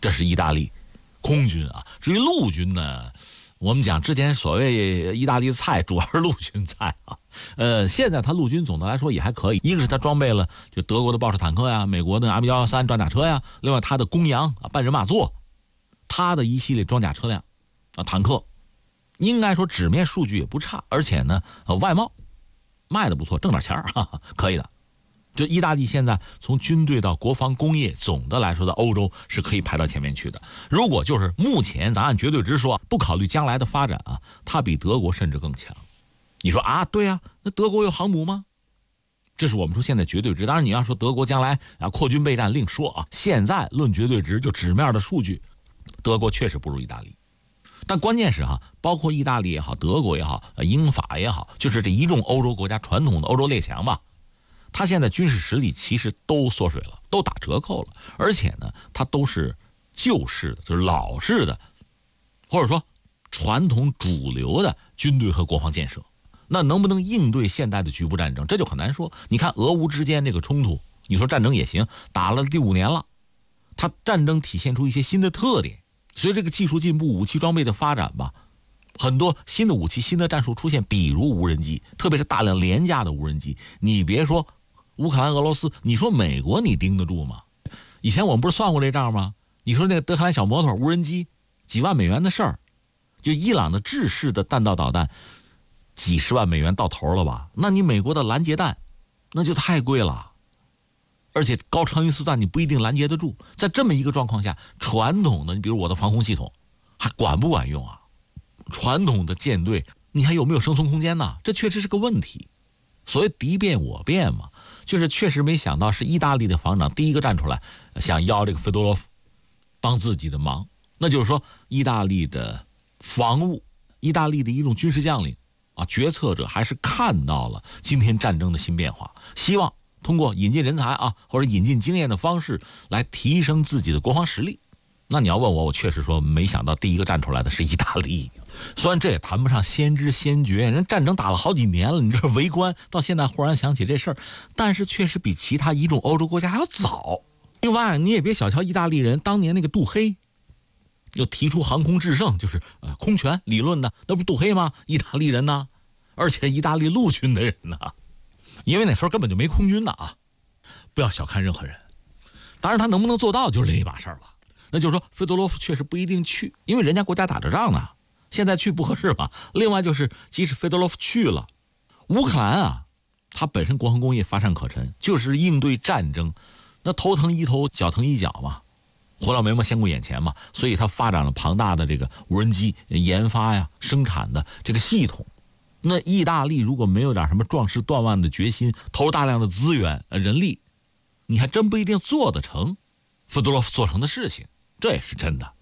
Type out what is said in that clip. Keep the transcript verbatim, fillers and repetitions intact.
这是意大利空军啊。至于陆军呢，我们讲之前所谓意大利菜主要是陆军菜啊，呃，现在它陆军总的来说也还可以。一个是它装备了就德国的豹式坦克呀，美国的 M 一一三装甲车呀，另外它的公羊啊半人马座，它的一系列装甲车辆啊坦克，应该说纸面数据也不差，而且呢、呃、外贸卖的不错，挣点钱哈哈，可以的。就意大利现在从军队到国防工业，总的来说在欧洲是可以排到前面去的。如果就是目前咱按绝对值说，不考虑将来的发展啊，它比德国甚至更强。你说啊，对啊，那德国有航母吗？这是我们说现在绝对值。当然你要说德国将来啊扩军备战另说啊，现在论绝对值就纸面的数据，德国确实不如意大利。但关键是哈，包括意大利也好，德国也好，英法也好，就是这一众欧洲国家传统的欧洲列强吧，它现在军事实力其实都缩水了，都打折扣了，而且呢，它都是旧式的，就是老式的，或者说传统主流的军队和国防建设。那能不能应对现代的局部战争，这就很难说。你看俄乌之间这个冲突，你说战争也行，打了第五年了，它战争体现出一些新的特点。随着这个技术进步，武器装备的发展吧，很多新的武器、新的战术出现，比如无人机，特别是大量廉价的无人机。你别说乌克兰、俄罗斯，你说美国你盯得住吗？以前我们不是算过这账吗？你说那个德黑兰小摩托无人机几万美元的事儿，就伊朗的制式的弹道导弹几十万美元到头了吧？那你美国的拦截弹那就太贵了。而且高超音速弹你不一定拦截得住，在这么一个状况下，传统的你比如我的防空系统还管不管用啊？传统的舰队你还有没有生存空间呢？这确实是个问题。所谓敌变我变嘛，就是确实没想到是意大利的防长第一个站出来想要这个费多罗夫帮自己的忙。那就是说意大利的防务，意大利的一种军事将领啊，决策者还是看到了今天战争的新变化，希望通过引进人才啊，或者引进经验的方式来提升自己的国防实力。那你要问我，我确实说没想到第一个站出来的是意大利。虽然这也谈不上先知先觉，人战争打了好几年了，你这围观到现在忽然想起这事儿，但是确实比其他一众欧洲国家还要早。另外你也别小瞧意大利人，当年那个杜黑又提出航空制胜，就是呃空权理论的，那不是杜黑吗？意大利人呢，而且意大利陆军的人呢。因为那时候根本就没空军呢啊！不要小看任何人，当然他能不能做到就是另一码事了。那就是说，费多罗夫确实不一定去，因为人家国家打着仗呢，现在去不合适嘛。另外就是，即使费多罗夫去了，乌克兰啊，它本身国防工业乏善可陈，就是应对战争，那头疼一头，脚疼一脚嘛，活到眉毛先顾眼前嘛，所以它发展了庞大的这个无人机研发呀、生产的这个系统。那意大利如果没有点什么壮士断腕的决心，投大量的资源、人力，你还真不一定做得成费多罗夫做成的事情，这也是真的。